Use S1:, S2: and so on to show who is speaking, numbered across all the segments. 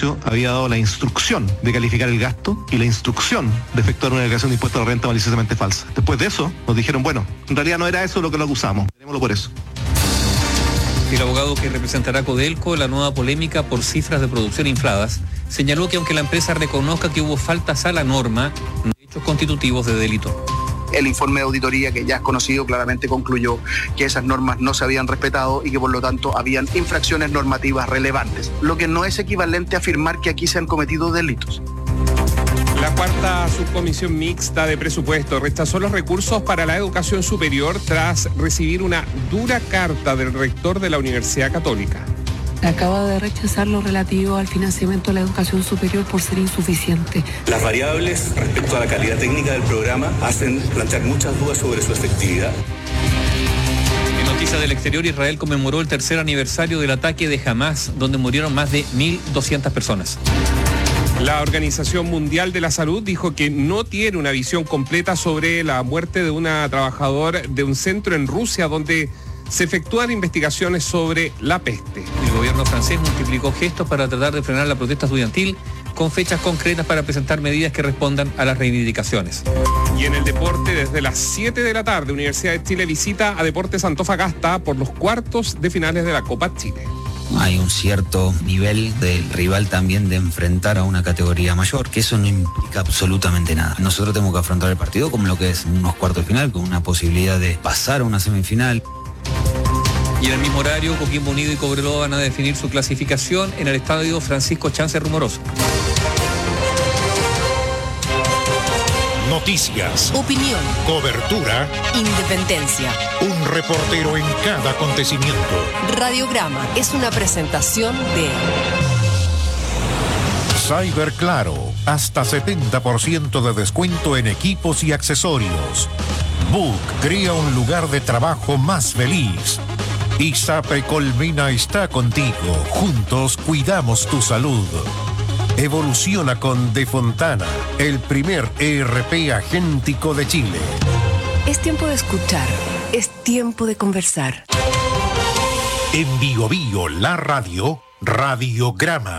S1: Ignacio había dado la instrucción de calificar el gasto y la instrucción de efectuar una declaración de impuesto a la renta maliciosamente falsa. Después de eso, nos dijeron, bueno, en realidad no era eso lo que lo acusamos, tenémoslo por eso.
S2: El abogado que representará a Codelco en la nueva polémica por cifras de producción infladas señaló que aunque la empresa reconozca que hubo faltas a la norma, no hay hechos constitutivos de delito.
S3: El informe de auditoría que ya es conocido claramente concluyó que esas normas no se habían respetado y que por lo tanto habían infracciones normativas relevantes, lo que no es equivalente a afirmar que aquí se han cometido delitos.
S4: La cuarta subcomisión mixta de presupuesto rechazó los recursos para la educación superior tras recibir una dura carta del rector de la Universidad Católica.
S5: Acaba de rechazar lo relativo al financiamiento de la educación superior por ser insuficiente.
S6: Las variables respecto a la calidad técnica del programa hacen plantear muchas dudas sobre su efectividad.
S2: En noticias del exterior, Israel conmemoró el tercer aniversario del ataque de Hamás, donde murieron más de 1.200 personas.
S4: La Organización Mundial de la Salud dijo que no tiene una visión completa sobre la muerte de una trabajadora de un centro en Rusia donde se efectúan investigaciones sobre la peste.
S2: El gobierno francés multiplicó gestos para tratar de frenar la protesta estudiantil con fechas concretas para presentar medidas que respondan a las reivindicaciones.
S4: Y en el deporte, desde las 7 de la tarde, Universidad de Chile visita a Deportes Antofagasta por los cuartos de finales de la Copa Chile.
S7: Hay un cierto nivel del rival también de enfrentar a una categoría mayor, que eso no implica absolutamente nada. Nosotros tenemos que afrontar el partido como lo que es unos cuartos de final, con una posibilidad de pasar a una semifinal.
S2: Y en el mismo horario, Coquimbo Unido y Cobreloa van a definir su clasificación en el estadio Francisco Chance Rumoroso.
S8: Noticias,
S9: opinión,
S8: cobertura,
S9: independencia.
S8: Un reportero en cada acontecimiento.
S9: Radiograma es una presentación de
S8: Cyber Claro, hasta 70% de descuento en equipos y accesorios. Book crea un lugar de trabajo más feliz. ISAPRE Colmena está contigo. Juntos cuidamos tu salud. Evoluciona con De Fontana, el primer ERP agéntico de Chile.
S9: Es tiempo de escuchar, es tiempo de conversar.
S8: En Bio Bio, la radio, Radiograma.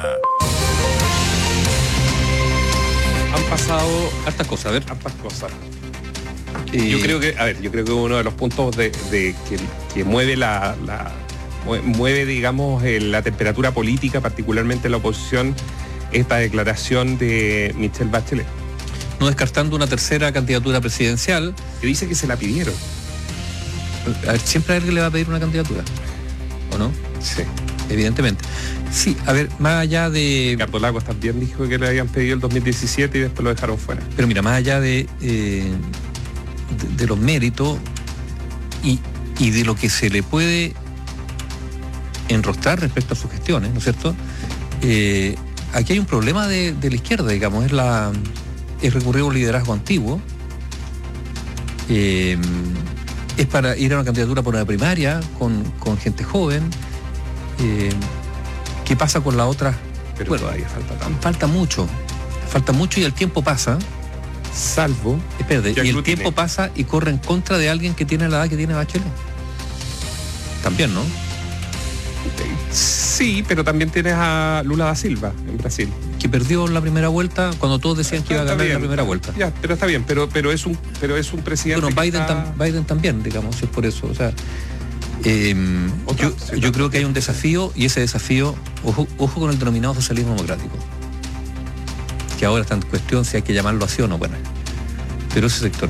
S4: Han pasado
S2: hartas cosas, a ver.
S4: hartas cosas. Yo creo que uno de los puntos que mueve mueve, digamos, la temperatura política, particularmente en la oposición, esta declaración de Michelle Bachelet.
S2: No descartando una tercera candidatura presidencial.
S4: Que dice que se la pidieron.
S2: A ver, siempre a alguien le va a pedir una candidatura, ¿o no?
S4: Sí.
S2: Evidentemente. Sí, a ver, más allá de...
S4: Ricardo Lagos también dijo que le habían pedido el 2017 y después lo dejaron fuera.
S2: Pero mira, más allá de los méritos y de lo que se le puede enrostrar respecto a sus gestiones, ¿no es cierto? Aquí hay un problema de la izquierda, digamos, es recurrir a un liderazgo antiguo, es para ir a una candidatura por una primaria con gente joven. ¿Qué pasa con la otra?
S4: Pero
S2: bueno,
S4: todavía falta tanto.
S2: Falta mucho y el tiempo pasa.
S4: Salvo.
S2: Espérate, y el tiempo pasa y corre en contra de alguien que tiene la edad que tiene Bachelet. También, ¿no?
S4: Sí, pero también tienes a Lula da Silva en Brasil.
S2: Que perdió la primera vuelta cuando todos decían que iba a ganar la primera vuelta.
S4: Ya, pero está bien, pero es un presidente.
S2: Bueno, Biden también, digamos, es por eso. O sea, yo creo que hay un desafío, y ese desafío, ojo con el denominado socialismo democrático, que ahora está en cuestión si hay que llamarlo así o no. Bueno, pero ese sector,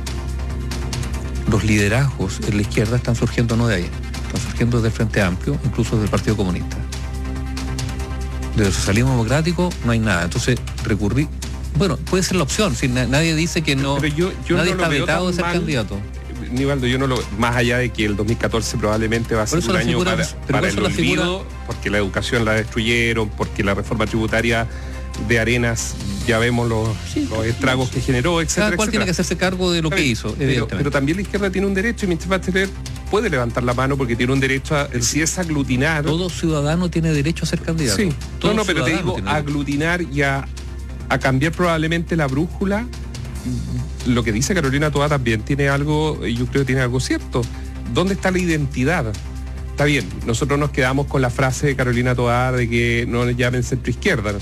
S2: los liderazgos en la izquierda están surgiendo no de ahí, están surgiendo del Frente Amplio, incluso del Partido Comunista. Del socialismo democrático no hay nada, entonces recurrir, bueno, puede ser la opción, si nadie dice que no,
S4: pero yo
S2: nadie
S4: no
S2: está vetado de ser candidato.
S4: Nivaldo, yo no lo, más allá de que el 2014 probablemente va a ser un año para el olvido, porque la educación la destruyeron, porque la reforma tributaria de Arenas, ya vemos los estragos que generó, etcétera.
S2: Cada cual tiene que hacerse cargo de lo que hizo,
S4: pero también la izquierda tiene un derecho, y Michelle Bachelet puede levantar la mano porque tiene un derecho a, si es aglutinar.
S2: Todo ciudadano tiene derecho a ser candidato.
S4: Sí, pero te digo, aglutinar y a cambiar probablemente la brújula. Lo que dice Carolina Toá también tiene algo, yo creo que tiene algo cierto. ¿Dónde está la identidad? Está bien, nosotros nos quedamos con la frase de Carolina Toá de que no llamen centro izquierda,